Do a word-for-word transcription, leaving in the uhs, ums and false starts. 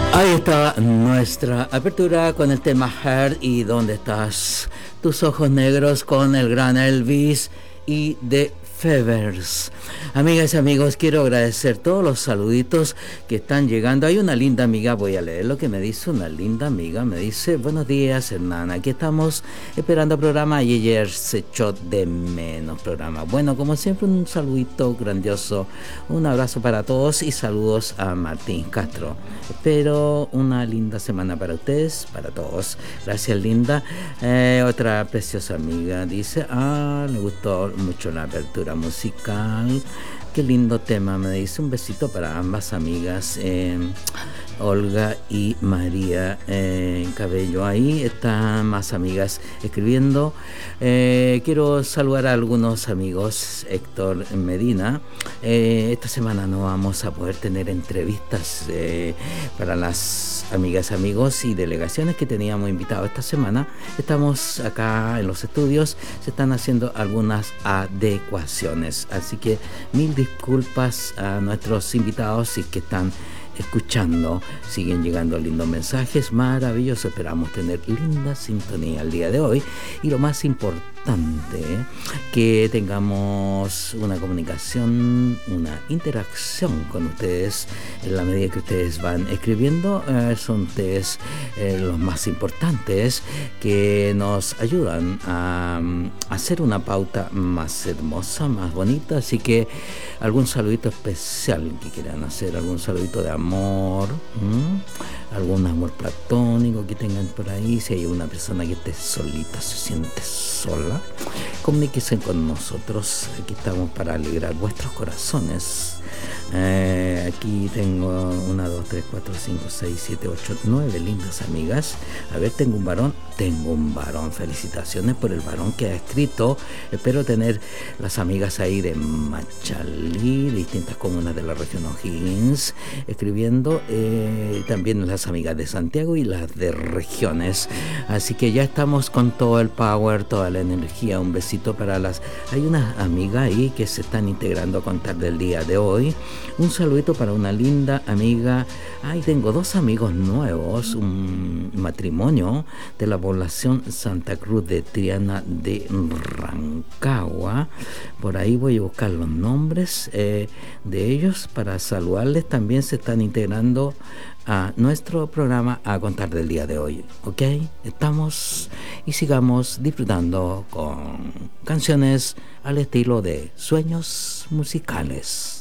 Ahí está nuestra apertura con el tema Heart y ¿dónde estás? Tus ojos negros con el gran Elvis y The Fevers. Amigas y amigos, quiero agradecer todos los saluditos que están llegando. Hay una linda amiga, voy a leer lo que me dice una linda amiga. Me dice, buenos días, Hernán, aquí estamos esperando el programa y ayer se echó de menos programa. Bueno, como siempre, un saludito grandioso, un abrazo para todos y saludos a Martín Castro. Espero una linda semana para ustedes, para todos. Gracias, linda. Eh, otra preciosa amiga dice, ah, le gustó mucho la apertura musical. Qué lindo tema, me dice. Un besito para ambas amigas, eh, Olga y María eh, Cabello. Ahí están más amigas escribiendo. Eh, quiero saludar a algunos amigos. Héctor Medina. Eh, esta semana no vamos a poder tener entrevistas eh, para las amigas, amigos y delegaciones que teníamos invitados esta semana. Estamos acá en los estudios, se están haciendo algunas adecuaciones, así que mil disculpas a nuestros invitados si es que están escuchando. Siguen llegando lindos mensajes, maravilloso. Esperamos tener linda sintonía el día de hoy y lo más importante, que tengamos una comunicación, una interacción con ustedes en la medida que ustedes van escribiendo. Eh, son ustedes eh, los más importantes que nos ayudan a, a hacer una pauta más hermosa, más bonita. Así que algún saludito especial que quieran hacer, algún saludito de amor, ¿m? algún amor platónico que tengan por ahí. Si hay una persona que esté solita, se siente sola, comuníquense con nosotros. Aquí estamos para alegrar vuestros corazones. Eh, aquí tengo una, dos, tres, cuatro, cinco, seis, siete, ocho, nueve lindas amigas. A ver, tengo un varón, tengo un varón. Felicitaciones por el varón que ha escrito. Espero tener las amigas ahí de Machalí, distintas comunas de la región O'Higgins, escribiendo. Eh, también las amigas de Santiago y las de regiones. Así que ya estamos con todo el power, toda la energía. Un besito para las... Hay unas amigas ahí que se están integrando a contar del día de hoy. Un saludito para una linda amiga. Ay, tengo dos amigos nuevos, un matrimonio de la población Santa Cruz de Triana de Rancagua. Por ahí voy a buscar los nombres eh, de ellos para saludarles. También se están integrando a nuestro programa a contar del día de hoy. ¿Ok? Estamos y sigamos disfrutando con canciones al estilo de Sueños Musicales.